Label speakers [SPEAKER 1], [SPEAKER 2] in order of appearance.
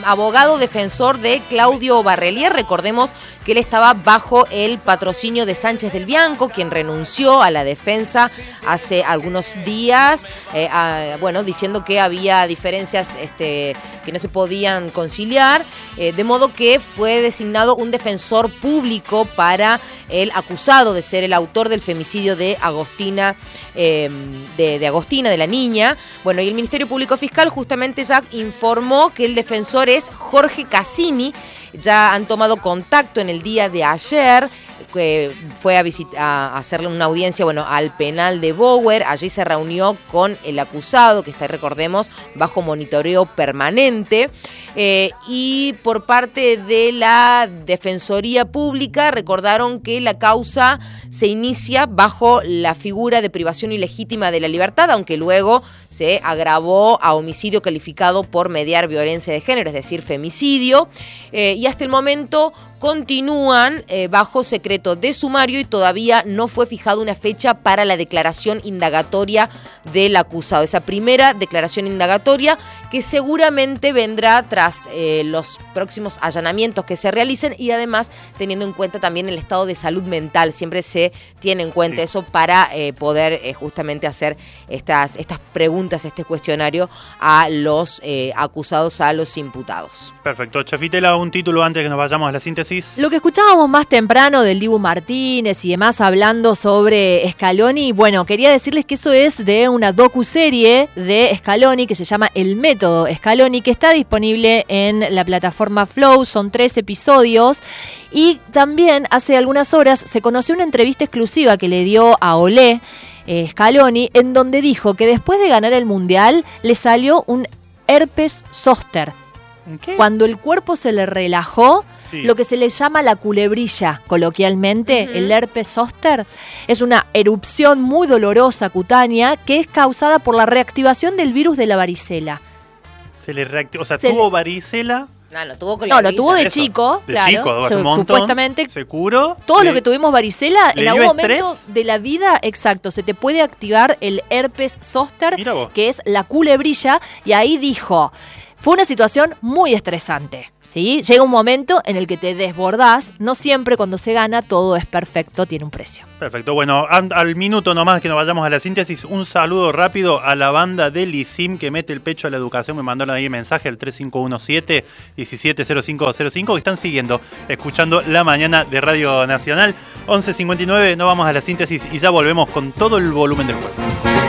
[SPEAKER 1] abogado defensor de Claudio Barrelier. Recordemos que él estaba bajo el patrocinio de Sánchez del Bianco, quien renunció a la defensa hace algunos días, diciendo que había diferencias que no se podían conciliar, de modo que fue designado un defensor público para el acusado de ser el autor del femicidio de Agostina, de la niña. Bueno, y el Ministerio Público Fiscal justamente ya informó que el defensor es Jorge Cassini. Ya han tomado contacto en el día de ayer, que fue a hacerle una audiencia, al penal de Bower. Allí se reunió con el acusado, que está, recordemos, bajo monitoreo permanente. Y por parte de la Defensoría Pública recordaron que la causa se inicia bajo la figura de privación ilegítima de la libertad, aunque luego se agravó a homicidio calificado por mediar violencia de género, es decir, femicidio. Y hasta el momento continúan bajo secreto de sumario y todavía no fue fijada una fecha para la declaración indagatoria del acusado. Esa primera declaración indagatoria que seguramente vendrá tras los próximos allanamientos que se realicen y además teniendo en cuenta también el estado de salud mental. Siempre se tiene en cuenta eso para poder justamente hacer estas preguntas, este cuestionario a los acusados, a los imputados.
[SPEAKER 2] Perfecto. Chafitela, un título antes que nos vayamos a la síntesis.
[SPEAKER 3] Lo que escuchábamos más temprano del Dibu Martínez y demás hablando sobre Scaloni, quería decirles que eso es de una docuserie de Scaloni que se llama El Método Scaloni, que está disponible en la plataforma Flow. Son 3 episodios y también hace algunas horas se conoció una entrevista exclusiva que le dio a Olé Scaloni, en donde dijo que después de ganar el Mundial le salió un herpes zóster.
[SPEAKER 2] ¿Qué?
[SPEAKER 3] Cuando el cuerpo se le relajó,
[SPEAKER 2] sí,
[SPEAKER 3] lo que se le llama la culebrilla, coloquialmente, el herpes zóster, es una erupción muy dolorosa cutánea que es causada por la reactivación del virus de la varicela.
[SPEAKER 2] Se le reactivó, tuvo varicela.
[SPEAKER 1] No tuvo con
[SPEAKER 3] lo tuvo de chico,
[SPEAKER 2] de
[SPEAKER 3] claro.
[SPEAKER 2] Chico, hace un montón,
[SPEAKER 3] supuestamente.
[SPEAKER 2] Se curó.
[SPEAKER 3] Todos los que tuvimos varicela, en algún
[SPEAKER 2] estrés
[SPEAKER 3] momento de la vida, exacto, se te puede activar el herpes zóster, que es la culebrilla, y ahí dijo, fue una situación muy estresante, ¿sí? Llega un momento en el que te desbordás, no siempre cuando se gana todo es perfecto, tiene un precio.
[SPEAKER 2] Perfecto, al minuto nomás que nos vayamos a la síntesis, un saludo rápido a la banda del ISIM que mete el pecho a la educación. Me mandaron ahí mensaje al 3517-170505 que están escuchando La Mañana de Radio Nacional. 11:59, nos vamos a la síntesis y ya volvemos con todo el volumen del juego.